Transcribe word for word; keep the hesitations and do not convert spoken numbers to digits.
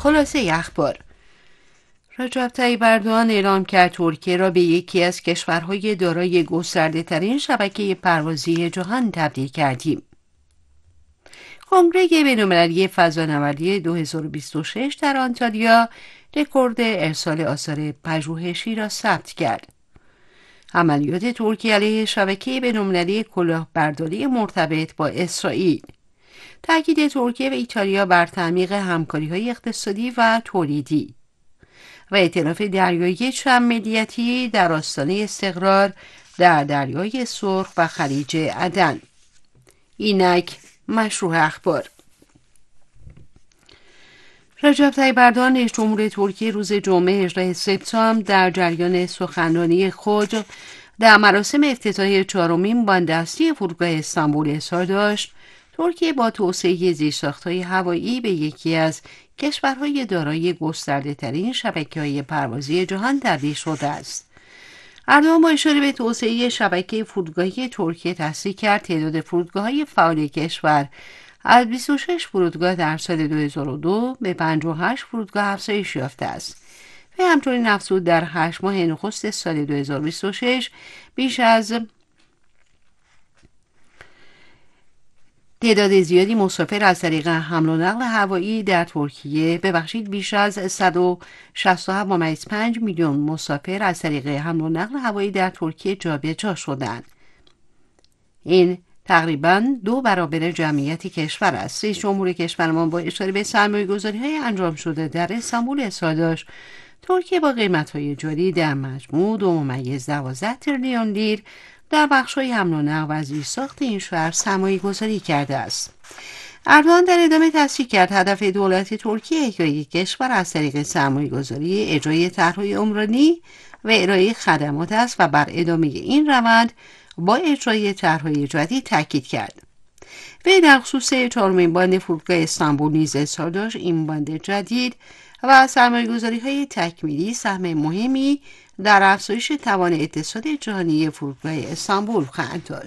خلاصه اخبار: رجب طیب اردوغان اعلام کرد ترکیه را به یکی از کشورهای دارای گسترده‌ترین شبکه پروازی جهان تبدیل کردیم. کنگره بین‌المللی فضانوردی دو هزار و بیست و شش در آنتالیا رکورد ارسال آثار پژوهشی را ثبت کرد. عملیات ترکیه علیه شبکه بین‌المللی کلاهبرداری مرتبط با اسرائیل. تاکید ترکیه و ایتالیا بر تعمیق همکاری‌های اقتصادی و تولیدی و ائتلاف دریایی چند ملیتی در آستانه استقرار در دریای سرخ و خلیج عدن. اینک مشروع اخبار. رجب طیب اردوغان رئیس جمهور ترکیه روز جمعه هجدهم سپتامبر در جریان سخنرانی خود در مراسم افتتاحیه چهارمین بندرسی فرودگاه استانبول اظهار داشت ترکیه با توسعه زیرساخت‌های هوایی به یکی از کشورهای دارای گسترده‌ترین شبکه‌های پروازی جهان تبدیل شده است. اردوغان با اشاره به توسعه شبکه فرودگاهی ترکیه تصریح کرد تعداد فرودگاه‌های فعال کشور از بیست و شش فرودگاه در سال دو هزار و دو به پنجاه و هشت فرودگاه افزایش یافته است و همچنین افزود در هشت ماه نخست سال دو هزار و بیست و شش بیش از تعداد زیادی مسافر از طریق حمل و نقل هوایی در ترکیه ببخشید بیش از صد و شصت و هفت ممیز پنج میلیون مسافر از طریق حمل و نقل هوایی در ترکیه جابجا شدند. این تقریباً دو برابر جمعیت کشور است. رئیس جمهور کشورمان با اشاره به سرمایه‌گذاری‌های انجام شده در استانبول اظهار داشت ترکیه با قیمت‌های جاری در مجموع دو ممیز دوازده تریلیون لیر در بخش‌های حمل و نقل و زیرساخت این شهر سرمایه‌گذاری کرده است. اردوغان در ادامه تصریح کرد هدف دولت ترکیه احیای کشور از طریق سرمایه‌گذاری، اجرای طرح‌های عمرانی و ارائه خدمات است و بر ادامه این روند با اجرای طرح‌های جدید تاکید کرد. وی در خصوص چهارمین باند فرودگاه استانبول نیز اظهار داشت این باند جدید و سرمایه‌گذاری‌های تکمیلی سهم مهمی در افزایش توان اقتصاد جهانی فرودگاه استانبول خواهند داشت.